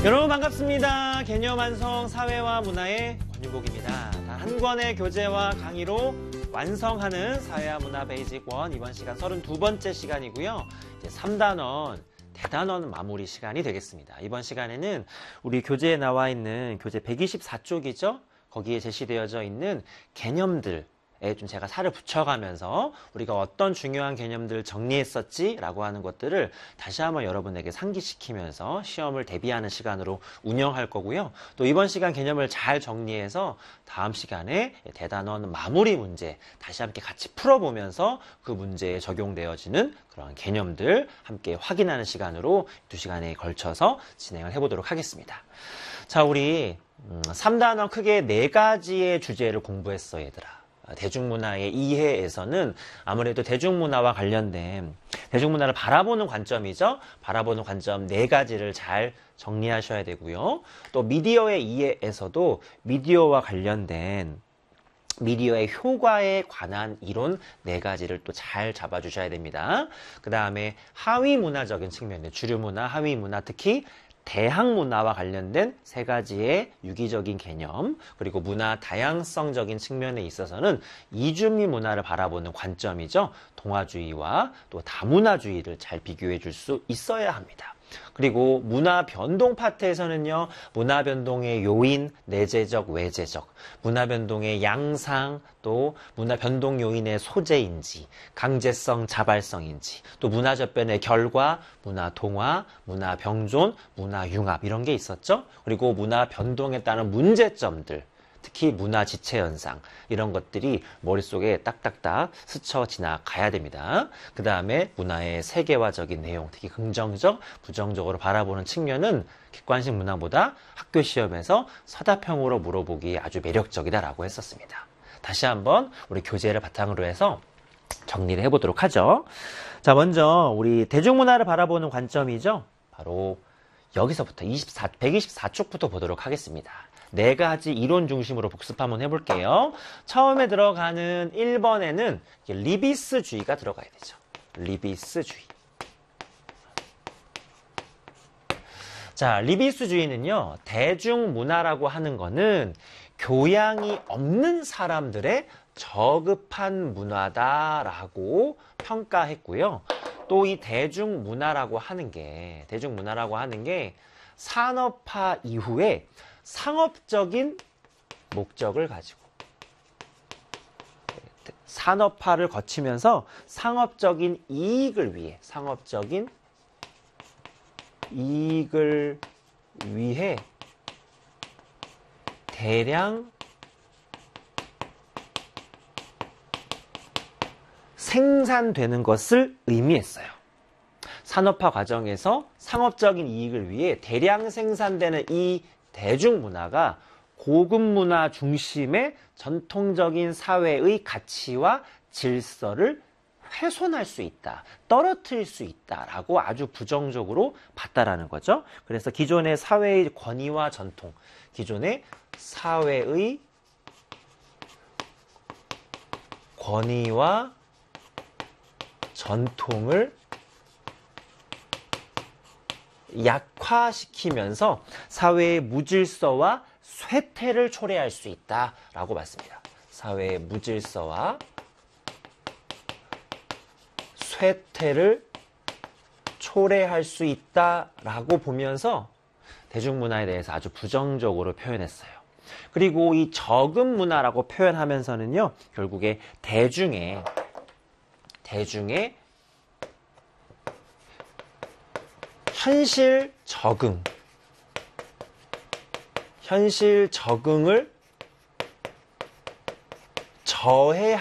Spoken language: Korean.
여러분 반갑습니다. 개념 완성 사회와 문화의 권유복입니다. 한 권의 교재와 강의로 완성하는 사회와 문화 베이직 1 이번 시간 32번째 시간이고요. 이제 3단원 대단원 마무리 시간이 되겠습니다. 이번 시간에는 우리 교재에 나와 있는 교재 124쪽이죠. 거기에 제시되어져 있는 개념들 좀 제가 살을 붙여가면서 우리가 어떤 중요한 개념들을 정리했었지 라고 하는 것들을 다시 한번 여러분에게 상기시키면서 시험을 대비하는 시간으로 운영할 거고요. 또 이번 시간 개념을 잘 정리해서 다음 시간에 대단원 마무리 문제 다시 함께 같이 풀어보면서 그 문제에 적용되어지는 그런 개념들 함께 확인하는 시간으로 2시간에 걸쳐서 진행을 해보도록 하겠습니다. 자, 우리 3단원 크게 4가지의 주제를 공부했어, 얘들아. 대중문화의 이해에서는 아무래도 대중문화와 관련된 대중문화를 바라보는 관점이죠. 바라보는 관점 4가지를 잘 정리하셔야 되고요. 또 미디어의 이해에서도 미디어와 관련된 미디어의 효과에 관한 이론 4가지를 또 잘 잡아주셔야 됩니다. 그 다음에 하위 문화적인 측면, 주류 문화, 하위 문화, 특히 대항 문화와 관련된 3가지의 유기적인 개념, 그리고 문화 다양성적인 측면에 있어서는 이주미 문화를 바라보는 관점이죠. 동아주의와 또 다문화주의를 잘 비교해 줄 수 있어야 합니다. 그리고 문화 변동 파트에서는요, 문화 변동의 요인, 내재적, 외재적, 문화 변동의 양상, 또 문화 변동 요인의 소재인지, 강제성, 자발성인지, 또 문화 접변의 결과, 문화 동화, 문화 병존, 문화 융합 이런 게 있었죠. 그리고 문화 변동에 따른 문제점들, 특히 문화 지체 현상 이런 것들이 머릿속에 딱딱딱 스쳐 지나가야 됩니다. 그 다음에 문화의 세계화적인 내용, 특히 긍정적, 부정적으로 바라보는 측면은 객관식 문항보다 학교 시험에서 서답형으로 물어보기에 아주 매력적이다라고 했었습니다. 다시 한번 우리 교재를 바탕으로 해서 정리를 해보도록 하죠. 자, 먼저 우리 대중문화를 바라보는 관점이죠. 바로 여기서부터 124쪽부터 보도록 하겠습니다. 4가지 이론 중심으로 복습 한번 해볼게요. 처음에 들어가는 1번에는 리비스주의가 들어가야 되죠. 리비스주의. 자, 리비스주의는요, 대중문화라고 하는 거는 교양이 없는 사람들의 저급한 문화다라고 평가했고요. 또 이 대중문화라고 하는 게 산업화 이후에 상업적인 목적을 가지고 산업화를 거치면서 상업적인 이익을 위해 대량 생산되는 것을 의미했어요. 산업화 과정에서 상업적인 이익을 위해 대량 생산되는 이 대중문화가 고급 문화 중심의 전통적인 사회의 가치와 질서를 훼손할 수 있다, 떨어뜨릴 수 있다라고 아주 부정적으로 봤다라는 거죠. 그래서 기존의 사회의 권위와 전통, 기존의 사회의 권위와 전통을 약화시키면서 사회의 무질서와 쇠퇴를 초래할 수 있다라고 봤습니다. 사회의 무질서와 쇠퇴를 초래할 수 있다라고 보면서 대중문화에 대해서 아주 부정적으로 표현했어요. 그리고 이 저급 문화라고 표현하면서는요, 결국에 대중의 현실 적응을 저해하는